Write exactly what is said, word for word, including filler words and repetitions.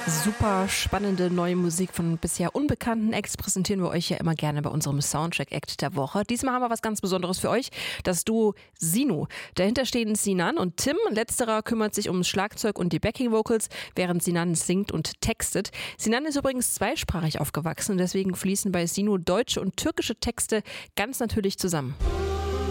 Super spannende neue Musik von bisher unbekannten Acts präsentieren wir euch ja immer gerne bei unserem Soundtrack-Act der Woche. Diesmal haben wir was ganz Besonderes für euch, das Duo Sino. Dahinter stehen Sinan und Tim. Letzterer kümmert sich ums Schlagzeug und die Backing-Vocals, während Sinan singt und textet. Sinan ist übrigens zweisprachig aufgewachsen, deswegen fließen bei Sino deutsche und türkische Texte ganz natürlich zusammen.